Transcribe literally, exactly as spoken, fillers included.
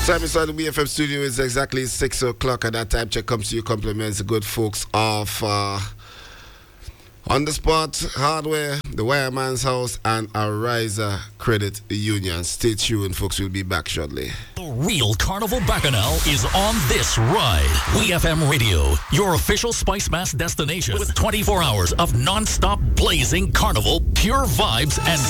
Time inside the B F M studio is exactly six o'clock, and that time check comes to you compliments the good folks of uh, On the Spot Hardware, the Wireman's House, and Ariza Credit Union. Stay tuned, folks. We'll be back shortly. The real Carnival Bacchanal is on this ride. We F M Radio, your official Spice Mass destination with twenty-four hours of non-stop blazing carnival, pure vibes, and